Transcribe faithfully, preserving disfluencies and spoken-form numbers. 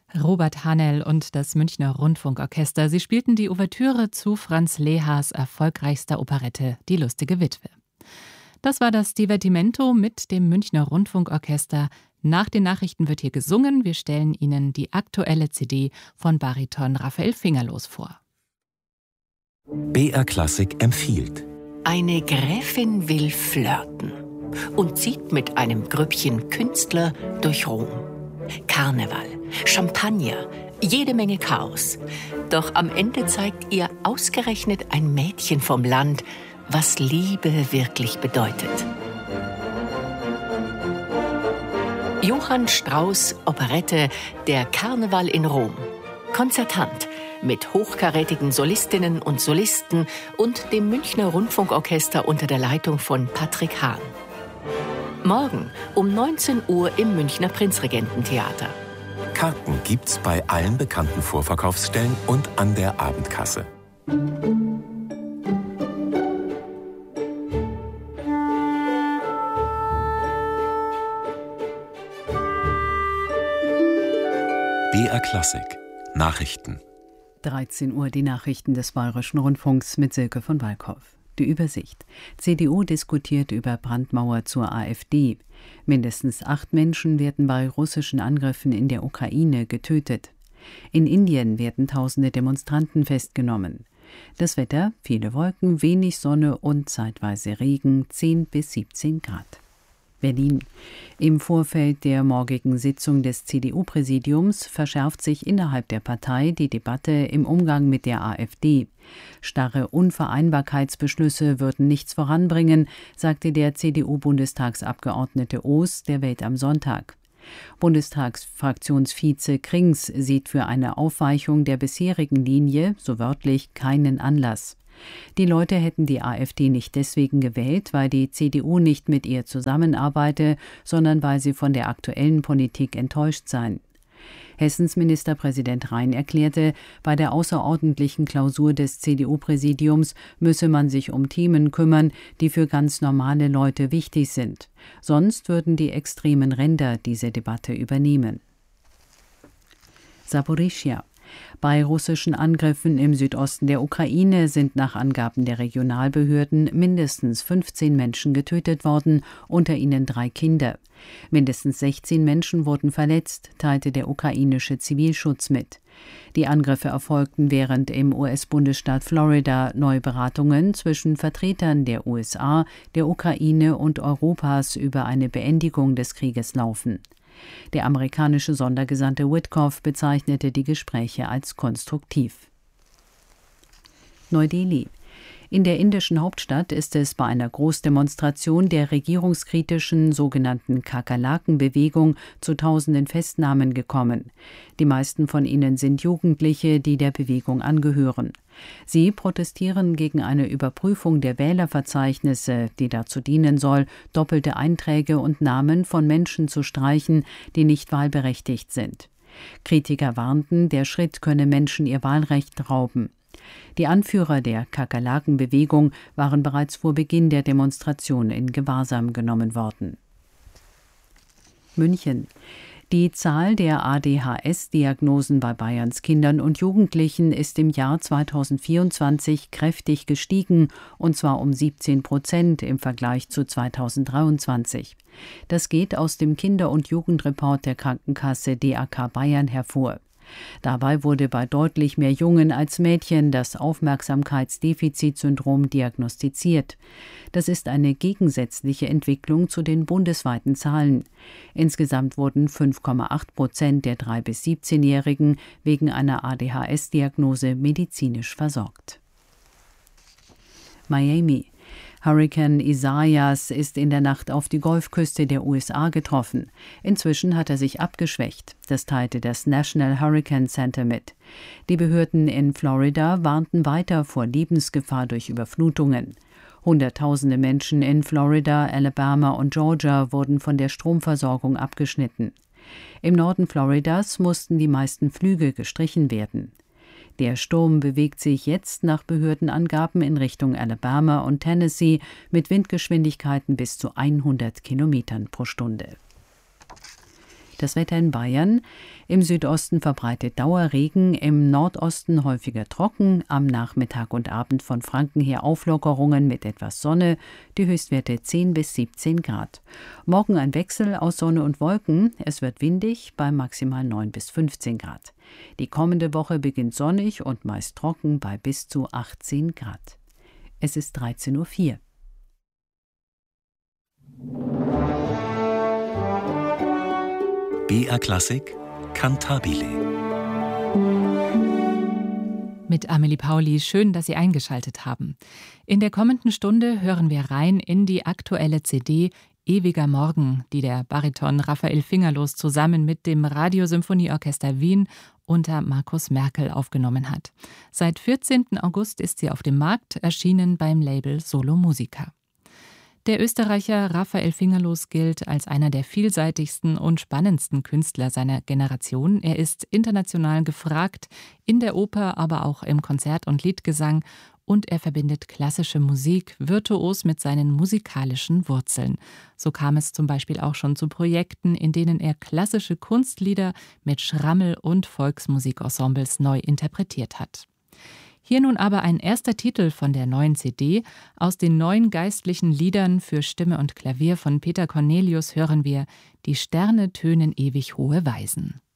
Robert Hahnel und das Münchner Rundfunkorchester. Sie spielten die Ouvertüre zu Franz Lehars erfolgreichster Operette Die lustige Witwe. Das war das Divertimento mit dem Münchner Rundfunkorchester. Nach den Nachrichten wird hier gesungen. Wir stellen Ihnen die aktuelle C D von Bariton Raphael Fingerlos vor. B R Klassik empfiehlt. Eine Gräfin will flirten und zieht mit einem Grüppchen Künstler durch Rom. Karneval, Champagner, jede Menge Chaos. Doch am Ende zeigt ihr ausgerechnet ein Mädchen vom Land, was Liebe wirklich bedeutet. Johann Strauss Operette Der Karneval in Rom. Konzertant mit hochkarätigen Solistinnen und Solisten und dem Münchner Rundfunkorchester unter der Leitung von Patrick Hahn. Morgen um neunzehn Uhr im Münchner Prinzregententheater. Karten gibt's bei allen bekannten Vorverkaufsstellen und an der Abendkasse. B R Klassik Nachrichten. dreizehn Uhr die Nachrichten des Bayerischen Rundfunks mit Silke von Walkhoff. Die Übersicht. C D U diskutiert über Brandmauer zur AfD. Mindestens acht Menschen werden bei russischen Angriffen in der Ukraine getötet. In Indien werden tausende Demonstranten festgenommen. Das Wetter: viele Wolken, wenig Sonne und zeitweise Regen, zehn bis siebzehn Grad. Berlin. Im Vorfeld der morgigen Sitzung des C D U-Präsidiums verschärft sich innerhalb der Partei die Debatte im Umgang mit der AfD. Starre Unvereinbarkeitsbeschlüsse würden nichts voranbringen, sagte der C D U-Bundestagsabgeordnete Oos der Welt am Sonntag. Bundestagsfraktionsvize Krings sieht für eine Aufweichung der bisherigen Linie, so wörtlich, keinen Anlass. Die Leute hätten die AfD nicht deswegen gewählt, weil die C D U nicht mit ihr zusammenarbeite, sondern weil sie von der aktuellen Politik enttäuscht seien. Hessens Ministerpräsident Rhein erklärte, bei der außerordentlichen Klausur des C D U-Präsidiums müsse man sich um Themen kümmern, die für ganz normale Leute wichtig sind. Sonst würden die extremen Ränder diese Debatte übernehmen. Saporischschja. Bei russischen Angriffen im Südosten der Ukraine sind nach Angaben der Regionalbehörden mindestens fünfzehn Menschen getötet worden, unter ihnen drei Kinder. Mindestens sechzehn Menschen wurden verletzt, teilte der ukrainische Zivilschutz mit. Die Angriffe erfolgten, während im U S-Bundesstaat Florida Neuberatungen zwischen Vertretern der U S A, der Ukraine und Europas über eine Beendigung des Krieges laufen. Der amerikanische Sondergesandte Witkoff bezeichnete die Gespräche als konstruktiv. Neu-Delhi. In der indischen Hauptstadt ist es bei einer Großdemonstration der regierungskritischen sogenannten Kakerlaken-Bewegung zu tausenden Festnahmen gekommen. Die meisten von ihnen sind Jugendliche, die der Bewegung angehören. Sie protestieren gegen eine Überprüfung der Wählerverzeichnisse, die dazu dienen soll, doppelte Einträge und Namen von Menschen zu streichen, die nicht wahlberechtigt sind. Kritiker warnten, der Schritt könne Menschen ihr Wahlrecht rauben. Die Anführer der Kakerlaken-Bewegung waren bereits vor Beginn der Demonstration in Gewahrsam genommen worden. München. Die Zahl der A D H S-Diagnosen bei Bayerns Kindern und Jugendlichen ist im Jahr zweitausendvierundzwanzig kräftig gestiegen, und zwar um siebzehn Prozent im Vergleich zu zweitausenddreiundzwanzig. Das geht aus dem Kinder- und Jugendreport der Krankenkasse D A K Bayern hervor. Dabei wurde bei deutlich mehr Jungen als Mädchen das Aufmerksamkeitsdefizitsyndrom diagnostiziert. Das ist eine gegensätzliche Entwicklung zu den bundesweiten Zahlen. Insgesamt wurden fünf Komma acht Prozent der drei- bis siebzehnjährigen wegen einer A D H S-Diagnose medizinisch versorgt. Miami. Hurrikan Isaias ist in der Nacht auf die Golfküste der U S A getroffen. Inzwischen hat er sich abgeschwächt. Das teilte das National Hurricane Center mit. Die Behörden in Florida warnten weiter vor Lebensgefahr durch Überflutungen. Hunderttausende Menschen in Florida, Alabama und Georgia wurden von der Stromversorgung abgeschnitten. Im Norden Floridas mussten die meisten Flüge gestrichen werden. Der Sturm bewegt sich jetzt nach Behördenangaben in Richtung Alabama und Tennessee mit Windgeschwindigkeiten bis zu hundert Kilometern pro Stunde. Das Wetter in Bayern: im Südosten verbreitet Dauerregen, im Nordosten häufiger trocken, am Nachmittag und Abend von Franken her Auflockerungen mit etwas Sonne, die Höchstwerte zehn bis siebzehn Grad. Morgen ein Wechsel aus Sonne und Wolken, es wird windig bei maximal neun bis fünfzehn Grad. Die kommende Woche beginnt sonnig und meist trocken bei bis zu achtzehn Grad. Es ist dreizehn Uhr vier. B R Klassik Cantabile. Mit Amelie Pauli, schön, dass Sie eingeschaltet haben. In der kommenden Stunde hören wir rein in die aktuelle C D Ewiger Morgen, die der Bariton Raphael Fingerlos zusammen mit dem Radiosymphonieorchester Wien unter Markus Merkel aufgenommen hat. Seit vierzehnten August ist sie auf dem Markt, erschienen beim Label Solo Musica. Der Österreicher Raphael Fingerlos gilt als einer der vielseitigsten und spannendsten Künstler seiner Generation. Er ist international gefragt, in der Oper, aber auch im Konzert- und Liedgesang, und er verbindet klassische Musik virtuos mit seinen musikalischen Wurzeln. So kam es zum Beispiel auch schon zu Projekten, in denen er klassische Kunstlieder mit Schrammel- und Volksmusikensembles neu interpretiert hat. Hier nun aber ein erster Titel von der neuen C D. Aus den neuen geistlichen Liedern für Stimme und Klavier von Peter Cornelius hören wir »Die Sterne tönen ewig hohe Weisen«.